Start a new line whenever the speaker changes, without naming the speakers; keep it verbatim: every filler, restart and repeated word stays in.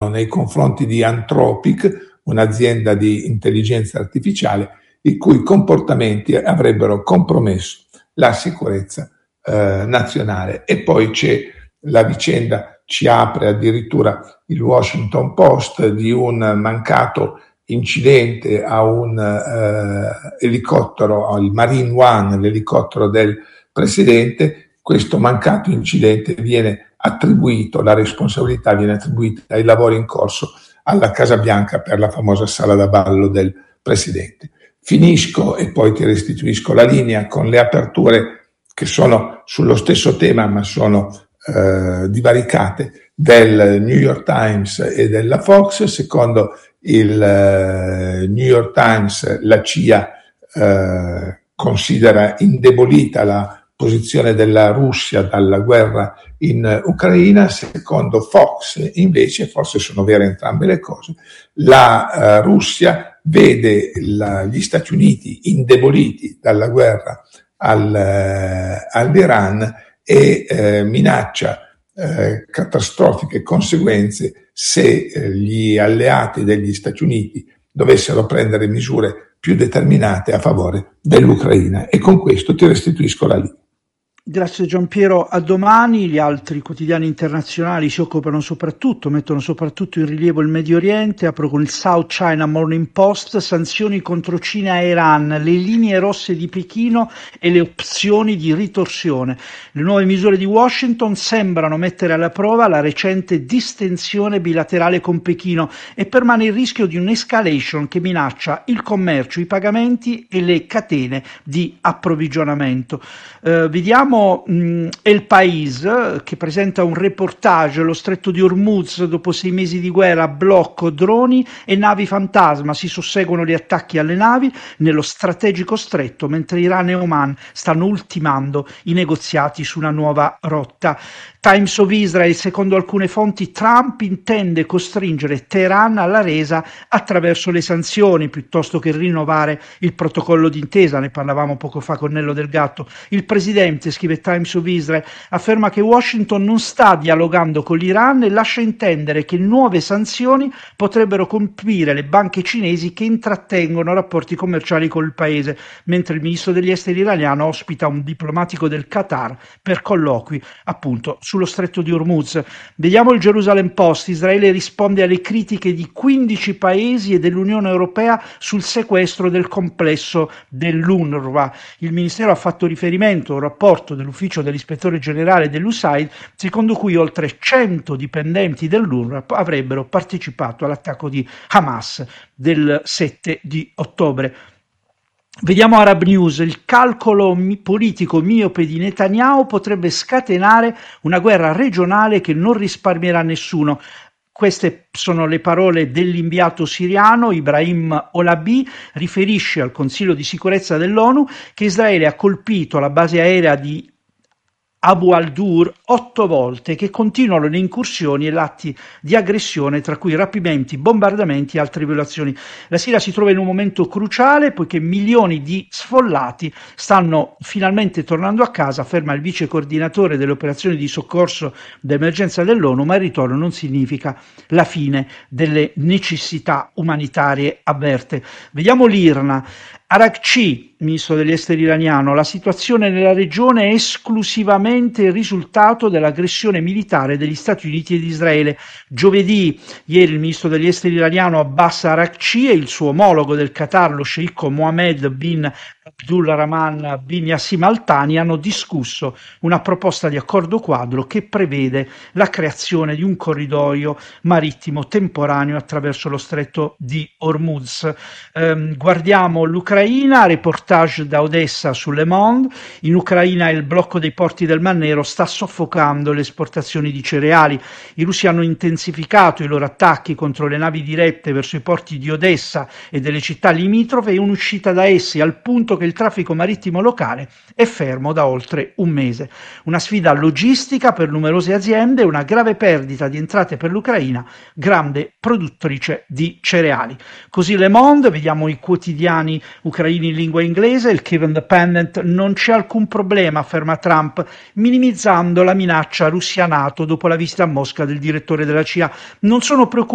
nei confronti di Anthropic, un'azienda di intelligenza artificiale, i cui comportamenti avrebbero compromesso la sicurezza eh, nazionale. E poi c'è la vicenda, ci apre addirittura il Washington Post, di un mancato incidente a un eh, elicottero, al Marine One, l'elicottero del presidente. Questo mancato incidente viene attribuito, la responsabilità viene attribuita ai lavori in corso alla Casa Bianca per la famosa sala da ballo del presidente. Finisco e poi ti restituisco la linea con le aperture che sono sullo stesso tema ma sono eh, divaricate, del New York Times e della Fox. Secondo il eh, New York Times la C I A eh, considera indebolita la posizione della Russia dalla guerra in Ucraina. Secondo Fox invece, forse sono vere entrambe le cose, la uh, Russia vede la, gli Stati Uniti indeboliti dalla guerra al, uh, all'Iran e uh, minaccia uh, catastrofiche conseguenze se uh, gli alleati degli Stati Uniti dovessero prendere misure più determinate a favore dell'Ucraina. E con questo ti restituisco la linea.
Grazie Giampiero, a domani. Gli altri quotidiani internazionali si occupano soprattutto, mettono soprattutto in rilievo il Medio Oriente. Apro con il South China Morning Post: sanzioni contro Cina e Iran, le linee rosse di Pechino e le opzioni di ritorsione. Le nuove misure di Washington sembrano mettere alla prova la recente distensione bilaterale con Pechino e permane il rischio di un'escalation che minaccia il commercio, i pagamenti e le catene di approvvigionamento. Eh, vediamo mh, El País, che presenta un reportage: lo stretto di Hormuz dopo sei mesi di guerra, blocco, droni e navi fantasma, si susseguono gli attacchi alle navi nello strategico stretto, mentre Iran e Oman stanno ultimando i negoziati su una nuova rotta. Times of Israel: secondo alcune fonti Trump intende costringere Teheran alla resa attraverso le sanzioni piuttosto che rinnovare il protocollo d'intesa. Ne parlavamo poco fa con Nello Del Gatto. Il presidente, scrive Times of Israel, afferma che Washington non sta dialogando con l'Iran e lascia intendere che nuove sanzioni potrebbero colpire le banche cinesi che intrattengono rapporti commerciali con il paese, mentre il ministro degli esteri iraniano ospita un diplomatico del Qatar per colloqui appunto sullo stretto di Hormuz. Vediamo il Jerusalem Post: Israele risponde alle critiche di quindici paesi e dell'Unione Europea sul sequestro del complesso dell'UNRWA. Il ministero ha fatto riferimento a un rapporto dell'ufficio dell'ispettore generale dell'U S A I D secondo cui oltre cento dipendenti dell'UNRWA avrebbero partecipato all'attacco di Hamas del sette di ottobre. Vediamo Arab News: il calcolo mi- politico miope di Netanyahu potrebbe scatenare una guerra regionale che non risparmierà nessuno. Queste sono le parole dell'inviato siriano Ibrahim Olabi. Riferisce al Consiglio di sicurezza dell'ONU che Israele ha colpito la base aerea di Abu al-Dur otto volte, che continuano le incursioni e gli atti di aggressione, tra cui rapimenti, bombardamenti e altre violazioni. La Siria si trova in un momento cruciale poiché milioni di sfollati stanno finalmente tornando a casa, afferma il vice coordinatore delle operazioni di soccorso d'emergenza dell'ONU, ma il ritorno non significa la fine delle necessità umanitarie avverte. Vediamo l'I R N A. Arakci, ministro degli esteri iraniano: la situazione nella regione è esclusivamente il risultato dell'aggressione militare degli Stati Uniti ed Israele. Giovedì, ieri, il ministro degli esteri iraniano Abbas Arakci e il suo omologo del Qatar, lo sceicco Mohammed bin Abdulrahman bin Yassim Al Thani, hanno discusso una proposta di accordo quadro che prevede la creazione di un corridoio marittimo temporaneo attraverso lo stretto di Hormuz. Ehm, guardiamo l'Ucraina, reportage da Odessa su Le Monde. In Ucraina il blocco dei porti del Mar Nero sta soffocando le esportazioni di cereali. I russi hanno intensificato i loro attacchi contro le navi dirette verso i porti di Odessa e delle città limitrofe e un'uscita da essi, al punto che il traffico marittimo locale è fermo da oltre un mese. Una sfida logistica per numerose aziende e una grave perdita di entrate per l'Ucraina, grande produttrice di cereali. Così Le Monde. Vediamo i quotidiani ucraini in lingua inglese. Il Kiev Independent: non c'è alcun problema, afferma Trump, minimizzando la minaccia Russia-NATO dopo la visita a Mosca del direttore della C I A. Non sono preoccupato